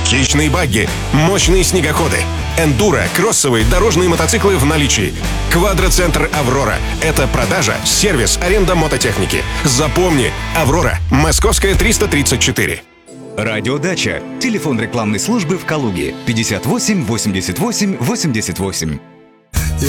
отличные багги, мощные снегоходы, эндуро, кроссовые, дорожные мотоциклы в наличии. Квадроцентр «Аврора» — это продажа, сервис, аренда мототехники. Запомни, «Аврора», Московская, 334. Радиодача. Телефон рекламной службы в Калуге 58 88 88.